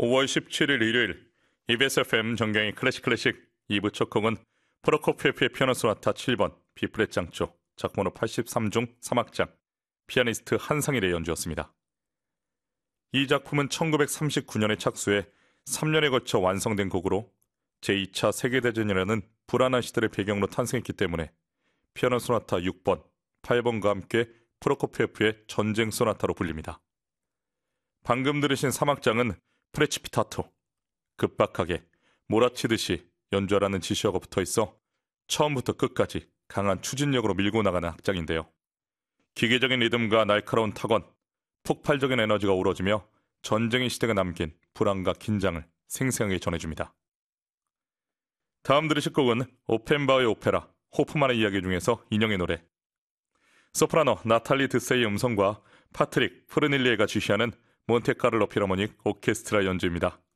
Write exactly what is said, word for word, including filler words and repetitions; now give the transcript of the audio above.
오월 십칠일 일요일 이비에스 에프엠 정경의 클래식 클래식 이 부 첫 곡은 프로코피에프의 피아노 소나타 칠 번 B플랫 장조 작품번호 팔십삼 중 삼 악장 피아니스트 한상일의 연주였습니다. 이 작품은 천구백삼십구 년에 착수해 삼 년에 걸쳐 완성된 곡으로 제이 차 세계대전이라는 불안한 시대를 배경으로 탄생했기 때문에 피아노 소나타 육 번, 팔 번과 함께 프로코피에프의 전쟁 소나타로 불립니다. 방금 들으신 삼 악장은 프레치피타토, 급박하게 몰아치듯이 연주하라는 지시어가 붙어있어 처음부터 끝까지 강한 추진력으로 밀고 나가는 악장인데요. 기계적인 리듬과 날카로운 타건, 폭발적인 에너지가 우러지며 전쟁의 시대가 남긴 불안과 긴장을 생생하게 전해줍니다. 다음 들으실 곡은 오펜바우의 오페라 호프만의 이야기 중에서 인형의 노래, 소프라노 나탈리 드세이의 음성과 파트릭 프르닐리에가 지시하는 몬테카를로 필하모닉 오케스트라 연주입니다.